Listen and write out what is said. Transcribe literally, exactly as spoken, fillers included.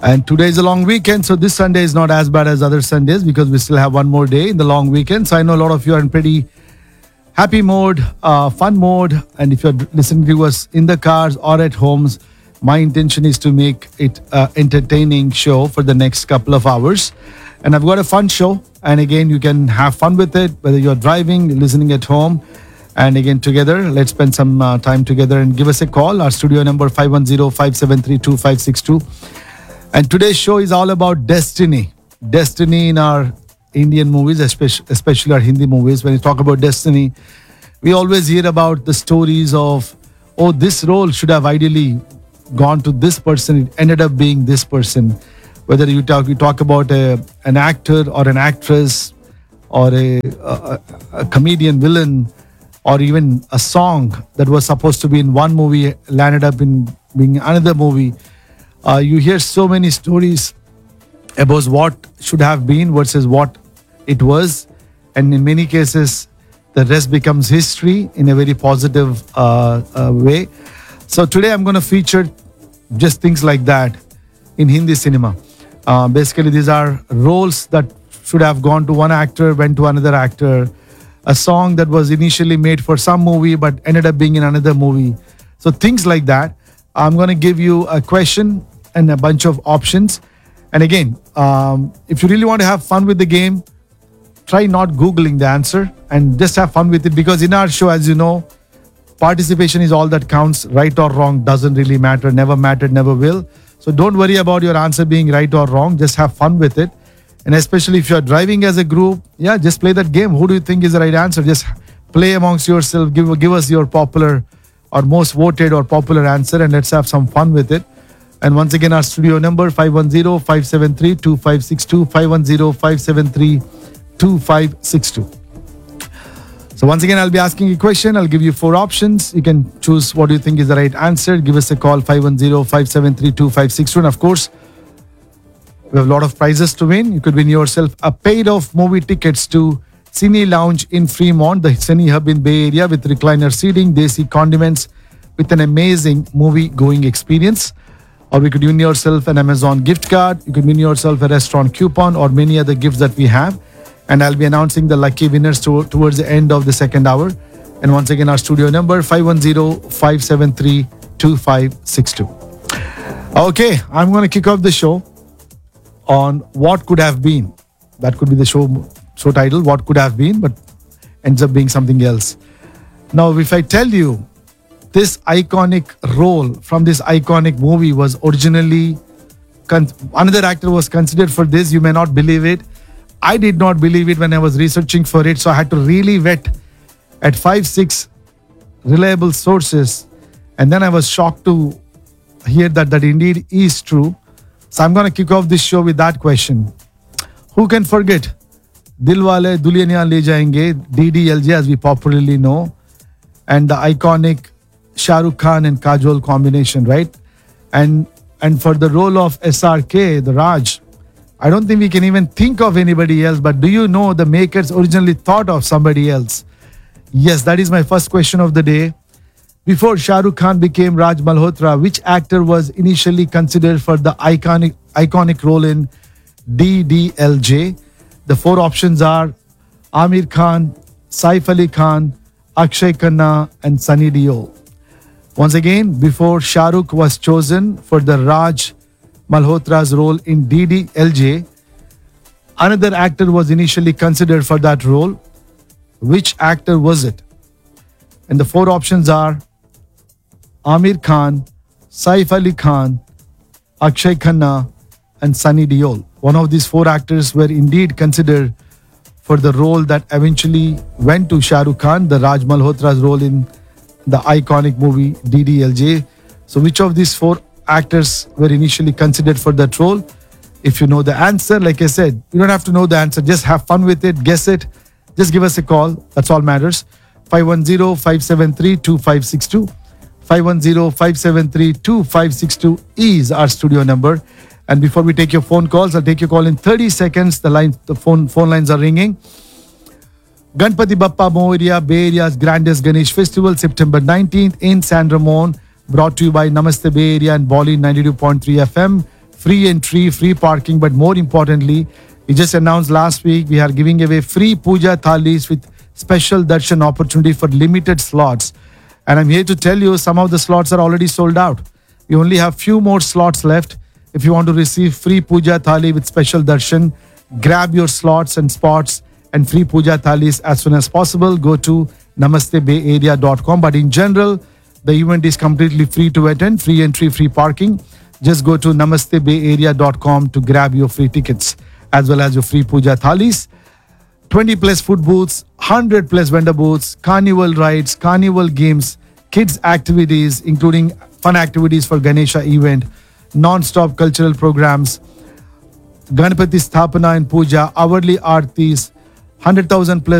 And today is a long weekend, so this Sunday is not as bad as other Sundays because we still have one more day in the long weekend. So I know a lot of you are in pretty happy mode, uh, fun mode. And if you're listening to us in the cars or at homes, my intention is to make it an entertaining show for the next couple of hours. And I've got a fun show. And again, you can have fun with it, whether you're driving, listening at home. And again, together, let's spend some uh, time together and give us a call. Our studio number five one zero, five seven three, two five six two. And today's show is all about destiny. Destiny in our Indian movies, especially, especially our Hindi movies. When you talk about destiny, we always hear about the stories of, oh, this role should have ideally gone to this person. It ended up being this person. Whether you talk, you talk about a, an actor or an actress or a, a, a comedian villain or even a song that was supposed to be in one movie landed up in being another movie. Uh, you hear so many stories about what should have been versus what it was. And in many cases, the rest becomes history in a very positive uh, uh, way. So today I'm going to feature just things like that in Hindi cinema. Uh, basically, these are roles that should have gone to one actor, went to another actor. A song that was initially made for some movie but ended up being in another movie. So things like that. I'm going to give you a question and a bunch of options. And again, um, if you really want to have fun with the game, try not Googling the answer and just have fun with it. Because in our show, as you know, participation is all that counts. Right or wrong doesn't really matter, never mattered, never will. So don't worry about your answer being right or wrong. Just have fun with it. And especially if you're driving as a group, yeah, just play that game. Who do you think is the right answer? Just play amongst yourself. Give, give us your popular or most voted or popular answer and let's have some fun with it. And once again, our studio number five one zero, five seven three, two five six two, five one zero, five seven three, two five six two. So once again, I'll be asking you a question. I'll give you four options. You can choose what you think is the right answer. Give us a call, five one zero, five seven three, two five six two. And of course, we have a lot of prizes to win. You could win yourself a paid of movie tickets to Cine Lounge in Fremont, the Cine Hub in Bay Area with recliner seating, desi condiments with an amazing movie-going experience. Or we could win yourself an Amazon gift card. You could win yourself a restaurant coupon or many other gifts that we have. And I'll be announcing the lucky winners to, towards the end of the second hour. And once again, our studio number five one zero, five seven three, two five six two. Okay, I'm going to kick off the show on what could have been. That could be the show show title, what could have been, but ends up being something else. Now, if I tell you this iconic role from this iconic movie was originally, con- another actor was considered for this, you may not believe it. I did not believe it when I was researching for it, so I had to really vet at five, six reliable sources. And then I was shocked to hear that that indeed is true. So I'm going to kick off this show with that question. Who can forget Dilwale Dulhaniya Le Jayenge, D D L J as we popularly know, and the iconic Shah Rukh Khan and Kajol combination, right? And and for the role of S R K, the Raj, I don't think we can even think of anybody else, but do you know the makers originally thought of somebody else? Yes, that is my first question of the day. Before Shah Rukh Khan became Raj Malhotra, which actor was initially considered for the iconic iconic role in D D L J? The four options are Amir Khan, Saif Ali Khan, Akshay Khanna, and Sunny Deol. Once again, before Shah Rukh was chosen for the Raj Malhotra's role in D D L J, another actor was initially considered for that role. Which actor was it? And the four options are Amir Khan, Saif Ali Khan, Akshay Khanna, and Sunny Deol. One of these four actors were indeed considered for the role that eventually went to Shah Rukh Khan, the Raj Malhotra's role in the iconic movie D D L J. So which of these four actors were initially considered for that role? If you know the answer, like I said, you don't have to know the answer. Just have fun with it, guess it. Just give us a call. That's all matters. five one zero, five seven three, two five six two. five one zero, five seven three, two five six two is our studio number. And before we take your phone calls, I'll take your call in thirty seconds. The line, the phone phone lines are ringing. Ganpati Bappa Moria, Bay Area's grandest Ganesh Festival, September nineteenth in San Ramon. Brought to you by Namaste Bay Area and Bolly ninety-two point three F M. free entry, free parking, but more importantly, we just announced last week we are giving away free puja thalis with special darshan opportunity for limited slots. And I'm here to tell you some of the slots are already sold out. We only have few more slots left. If you want to receive free puja thali with special darshan, grab your slots and spots and free puja thalis as soon as possible. Go to namaste bay area dot com. But in general, the event is completely free to attend, free entry, free parking. Just go to namaste bay area dot com to grab your free tickets as well as your free puja thalis. twenty plus food booths, one hundred plus vendor booths, carnival rides, carnival games, kids activities, including fun activities for Ganesha event, non-stop cultural programs, Ganpati Sthapana and Puja, hourly aartis, one hundred thousand plus